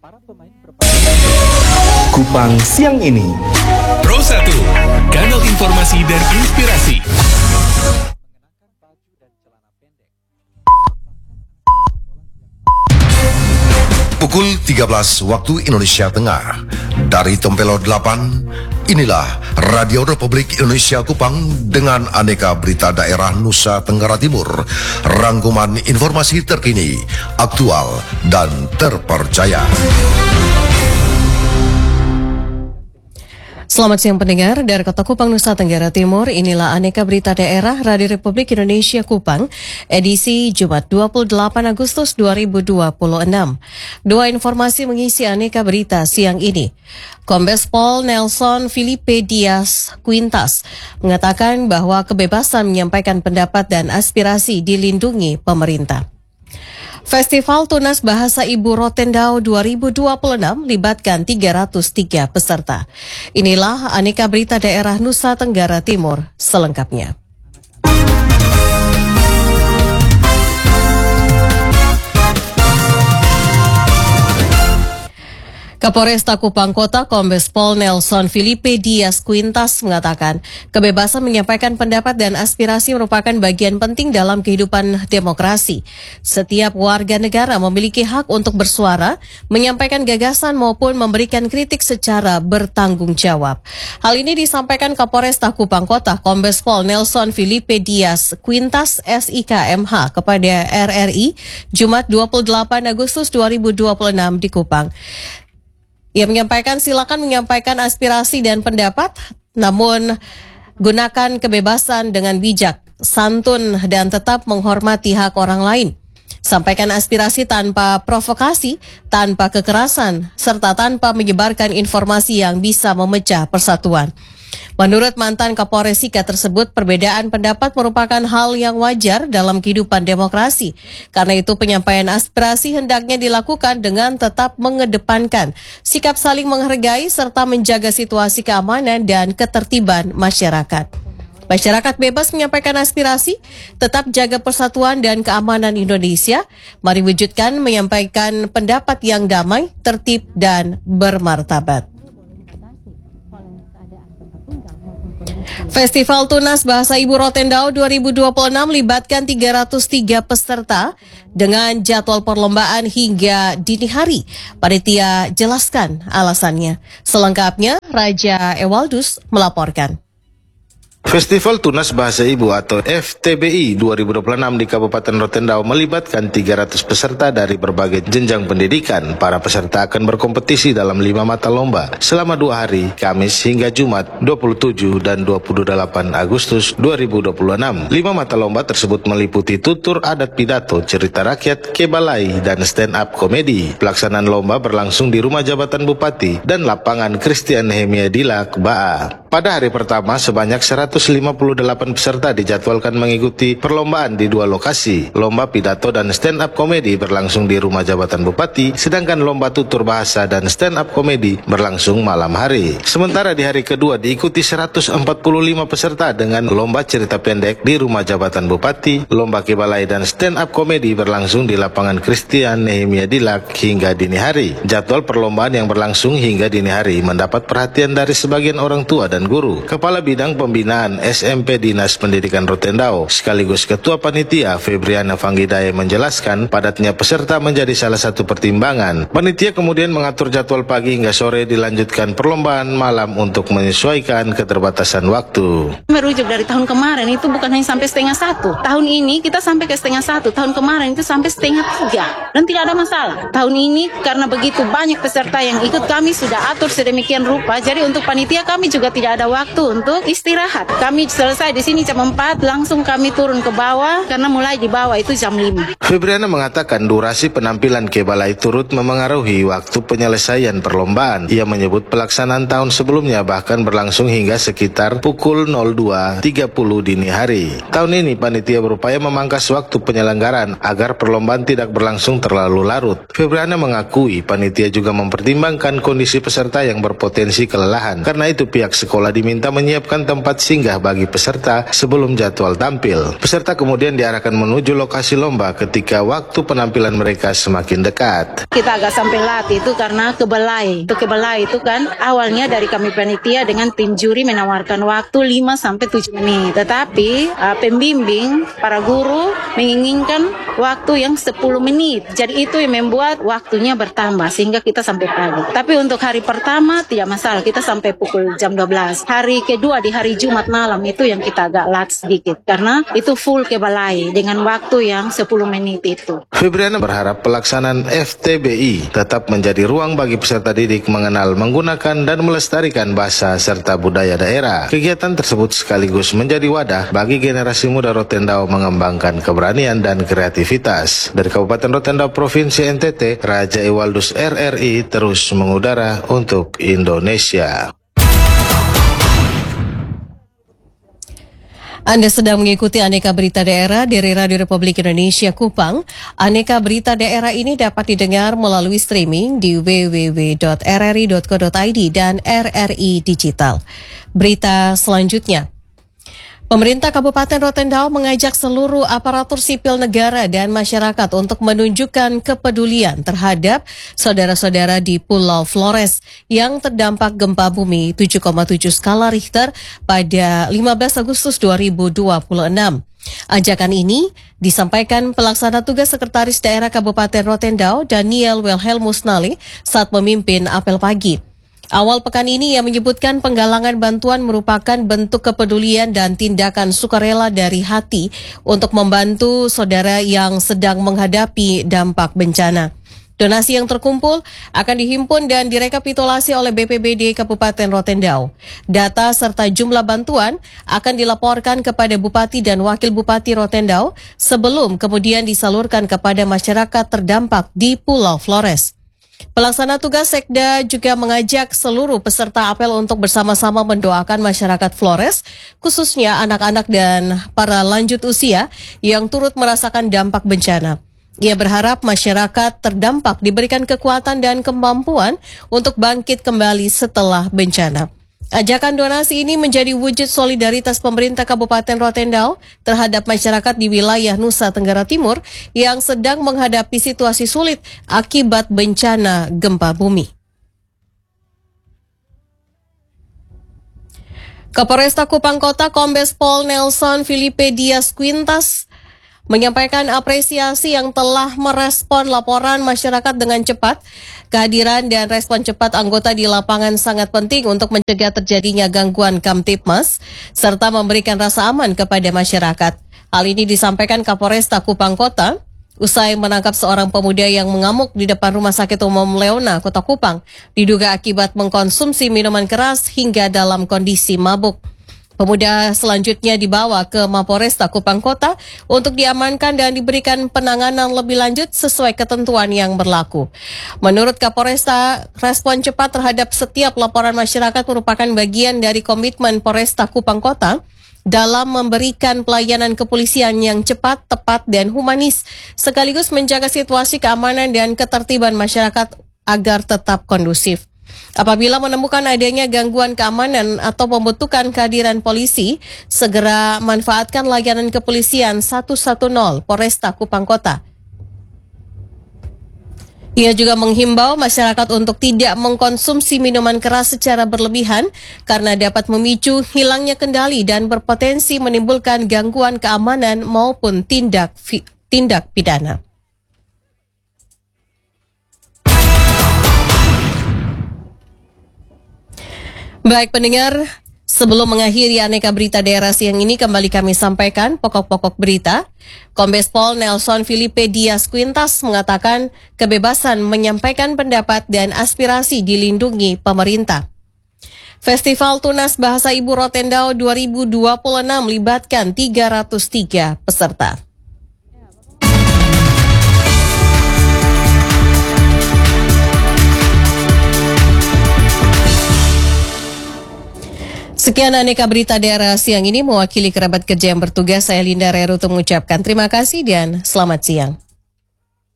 Kupang siang ini. Pro 1, kanal informasi dan inspirasi. Pukul 13 waktu Indonesia Tengah. Dari Tempelo 8, inilah Radio Republik Indonesia Kupang dengan aneka berita daerah Nusa Tenggara Timur. Rangkuman informasi terkini, aktual, dan terpercaya. Selamat siang pendengar, dari Kota Kupang, Nusa Tenggara Timur, inilah aneka berita daerah Radio Republik Indonesia Kupang, edisi Jumat 28 Agustus 2026. Dua informasi mengisi aneka berita siang ini. Kombes Pol Nelson Felipe Dias Quintas mengatakan bahwa kebebasan menyampaikan pendapat dan aspirasi dilindungi pemerintah. Festival Tunas Bahasa Ibu Rotendao 2026 libatkan 303 peserta. Inilah aneka berita daerah Nusa Tenggara Timur selengkapnya. Kapolresta Kupang Kota Kombes Pol Nelson Felipe Dias Quintas mengatakan, kebebasan menyampaikan pendapat dan aspirasi merupakan bagian penting dalam kehidupan demokrasi. Setiap warga negara memiliki hak untuk bersuara, menyampaikan gagasan maupun memberikan kritik secara bertanggung jawab. Hal ini disampaikan Kapolresta Kupang Kota Kombes Pol Nelson Felipe Dias Quintas SIKMH kepada RRI Jumat 28 Agustus 2026 di Kupang. Ia menyampaikan silakan menyampaikan aspirasi dan pendapat, namun gunakan kebebasan dengan bijak, santun, dan tetap menghormati hak orang lain. Sampaikan aspirasi tanpa provokasi, tanpa kekerasan, serta tanpa menyebarkan informasi yang bisa memecah persatuan. Menurut mantan Kapolres Sika tersebut, perbedaan pendapat merupakan hal yang wajar dalam kehidupan demokrasi. Karena itu penyampaian aspirasi hendaknya dilakukan dengan tetap mengedepankan sikap saling menghargai serta menjaga situasi keamanan dan ketertiban masyarakat. Masyarakat bebas menyampaikan aspirasi, tetap jaga persatuan dan keamanan Indonesia. Mari wujudkan menyampaikan pendapat yang damai, tertib, dan bermartabat. Festival Tunas Bahasa Ibu Rotendao 2026 libatkan 303 peserta dengan jadwal perlombaan hingga dini hari. Panitia jelaskan alasannya. Selengkapnya, Raja Ewaldus melaporkan. Festival Tunas Bahasa Ibu atau FTBI 2026 di Kabupaten Rotendao melibatkan 300 peserta dari berbagai jenjang pendidikan. Para peserta akan berkompetisi dalam 5 mata lomba selama 2 hari, Kamis hingga Jumat 27 dan 28 Agustus 2026. 5 mata lomba tersebut meliputi tutur adat pidato, cerita rakyat, kebalai, dan stand up komedi. Pelaksanaan lomba berlangsung di Rumah Jabatan Bupati dan Lapangan Christian Nehemia Dilak, Baa. Pada hari pertama, sebanyak 158 peserta dijadwalkan mengikuti perlombaan di 2 lokasi. Lomba pidato dan stand-up komedi berlangsung di Rumah Jabatan Bupati, sedangkan lomba tutur bahasa dan stand-up komedi berlangsung malam hari. Sementara di hari kedua diikuti 145 peserta dengan lomba cerita pendek di Rumah Jabatan Bupati, lomba kebalai dan stand-up komedi berlangsung di Lapangan Christian Nehemia Dilak hingga dini hari. Jadwal perlombaan yang berlangsung hingga dini hari mendapat perhatian dari sebagian orang tua dan guru. Kepala Bidang Pembinaan SMP Dinas Pendidikan Rotendao sekaligus Ketua Panitia Febriana Fanggidaya menjelaskan padatnya peserta menjadi salah satu pertimbangan. Panitia kemudian mengatur jadwal pagi hingga sore dilanjutkan perlombaan malam untuk menyesuaikan keterbatasan waktu. Merujuk dari tahun kemarin itu bukan hanya sampai 1/2. Tahun ini kita sampai ke 1/2. Tahun kemarin itu sampai 2/3 dan tidak ada masalah. Tahun ini karena begitu banyak peserta yang ikut, kami sudah atur sedemikian rupa. Jadi untuk panitia kami juga tidak ada waktu untuk istirahat. Kami selesai di sini jam 4, langsung kami turun ke bawah karena mulai di bawah itu jam 5. Febriana mengatakan durasi penampilan kebalai turut memengaruhi waktu penyelesaian perlombaan. Ia menyebut pelaksanaan tahun sebelumnya bahkan berlangsung hingga sekitar pukul 02.30 dini hari. Tahun ini panitia berupaya memangkas waktu penyelenggaraan agar perlombaan tidak berlangsung terlalu larut. Febriana mengakui panitia juga mempertimbangkan kondisi peserta yang berpotensi kelelahan. Karena itu pihak sekolah sekolah diminta menyiapkan tempat singgah bagi peserta sebelum jadwal tampil. Peserta kemudian diarahkan menuju lokasi lomba ketika waktu penampilan mereka semakin dekat. Kita agak sampai latih itu karena kebelai. Itu kan awalnya dari kami panitia dengan tim juri menawarkan waktu 5-7 menit. Tetapi pembimbing, para guru menginginkan waktu yang 10 menit. Jadi itu yang membuat waktunya bertambah sehingga kita sampai pagi. Tapi untuk hari pertama tidak masalah, kita sampai pukul jam 12. Hari kedua di hari Jumat malam itu yang kita agak lat sedikit karena itu full ke balai dengan waktu yang 10 menit itu. Febriana berharap pelaksanaan FTBI tetap menjadi ruang bagi peserta didik mengenal, menggunakan dan melestarikan bahasa serta budaya daerah. Kegiatan tersebut sekaligus menjadi wadah bagi generasi muda Rotendao mengembangkan keberanian dan kreativitas. Dari Kabupaten Rotendao, Provinsi NTT, Raja Ewaldus RRI terus mengudara untuk Indonesia. Anda sedang mengikuti Aneka Berita Daerah dari Radio Republik Indonesia Kupang. Aneka Berita Daerah ini dapat didengar melalui streaming di www.rri.co.id dan RRI Digital. Berita selanjutnya. Pemerintah Kabupaten Rotendao mengajak seluruh aparatur sipil negara dan masyarakat untuk menunjukkan kepedulian terhadap saudara-saudara di Pulau Flores yang terdampak gempa bumi 7,7 skala Richter pada 15 Agustus 2026. Ajakan ini disampaikan pelaksana tugas Sekretaris Daerah Kabupaten Rotendao Daniel Wilhelmus Nali saat memimpin apel pagi. Awal pekan ini ia menyebutkan penggalangan bantuan merupakan bentuk kepedulian dan tindakan sukarela dari hati untuk membantu saudara yang sedang menghadapi dampak bencana. Donasi yang terkumpul akan dihimpun dan direkapitulasi oleh BPBD Kabupaten Rotendao. Data serta jumlah bantuan akan dilaporkan kepada Bupati dan Wakil Bupati Rotendao sebelum kemudian disalurkan kepada masyarakat terdampak di Pulau Flores. Pelaksana tugas Sekda juga mengajak seluruh peserta apel untuk bersama-sama mendoakan masyarakat Flores, khususnya anak-anak dan para lanjut usia yang turut merasakan dampak bencana. Ia berharap masyarakat terdampak diberikan kekuatan dan kemampuan untuk bangkit kembali setelah bencana. Ajakan donasi ini menjadi wujud solidaritas pemerintah Kabupaten Rotendao terhadap masyarakat di wilayah Nusa Tenggara Timur yang sedang menghadapi situasi sulit akibat bencana gempa bumi. Kapolresta Kupang Kota Kombes Pol Nelson Felipe Dias Quintas menyampaikan apresiasi yang telah merespon laporan masyarakat dengan cepat. Kehadiran dan respon cepat anggota di lapangan sangat penting untuk mencegah terjadinya gangguan Kamtibmas serta memberikan rasa aman kepada masyarakat. Hal ini disampaikan Kapolresta Kupang Kota usai menangkap seorang pemuda yang mengamuk di depan Rumah Sakit Umum Leona, Kota Kupang, diduga akibat mengkonsumsi minuman keras hingga dalam kondisi mabuk. Pemuda selanjutnya dibawa ke Mapolresta Kupang Kota untuk diamankan dan diberikan penanganan lebih lanjut sesuai ketentuan yang berlaku. Menurut Kapolresta, respon cepat terhadap setiap laporan masyarakat merupakan bagian dari komitmen Polresta Kupang Kota dalam memberikan pelayanan kepolisian yang cepat, tepat, dan humanis, sekaligus menjaga situasi keamanan dan ketertiban masyarakat agar tetap kondusif. Apabila menemukan adanya gangguan keamanan atau membutuhkan kehadiran polisi, segera manfaatkan layanan kepolisian 110 Polresta Kupang Kota. Ia juga menghimbau masyarakat untuk tidak mengkonsumsi minuman keras secara berlebihan karena dapat memicu hilangnya kendali dan berpotensi menimbulkan gangguan keamanan maupun tindak pidana. Baik pendengar, sebelum mengakhiri Aneka Berita Daerah siang ini, kembali kami sampaikan pokok-pokok berita. Kombes Pol Nelson Felipe Dias Quintas mengatakan kebebasan menyampaikan pendapat dan aspirasi dilindungi pemerintah. Festival Tunas Bahasa Ibu Rotendao 2026 melibatkan 303 peserta. Sekian Aneka Berita Daerah siang ini, mewakili kerabat kerja yang bertugas, saya Linda Rerutu mengucapkan terima kasih dan selamat siang.